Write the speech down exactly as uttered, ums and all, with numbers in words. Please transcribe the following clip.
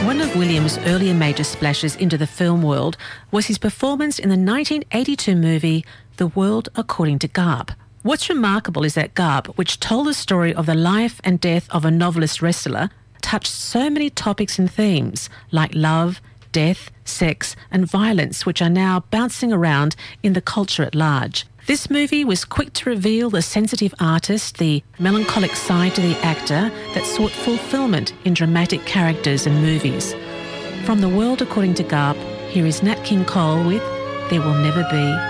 One of Williams' earlier major splashes into the film world was his performance in the nineteen eighty-two movie The World According to Garp. What's remarkable is that Garp, which told the story of the life and death of a novelist wrestler, touched so many topics and themes like love, death, sex and violence, which are now bouncing around in the culture at large. This movie was quick to reveal the sensitive artist, the melancholic side to the actor that sought fulfilment in dramatic characters and movies. From The World According to Garp, here is Nat King Cole with There Will Never Be